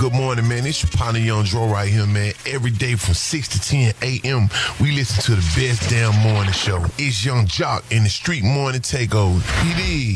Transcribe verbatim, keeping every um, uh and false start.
Good morning, man. It's your partner Young Dro right here, man. Every day from six to ten a.m., we listen to the best damn morning show. It's Young Jock in the Street Morning Takeover. It is.